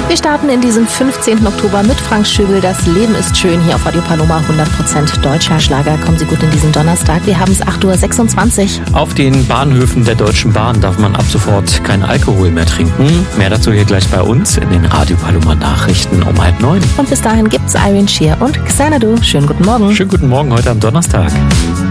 Wir starten in diesem 15. Oktober mit Frank Schöbel. Das Leben ist schön hier auf Radio Paloma. 100% deutscher Schlager. Kommen Sie gut in diesen Donnerstag. Wir haben es 8.26 Uhr. Auf den Bahnhöfen der Deutschen Bahn darf man ab sofort keinen Alkohol mehr trinken. Mehr dazu hier gleich bei uns in den Radio Paloma Nachrichten um 8:30. Und bis dahin gibt's Irene Shear und Xanadu. Schönen guten Morgen. Schönen guten Morgen heute am Donnerstag.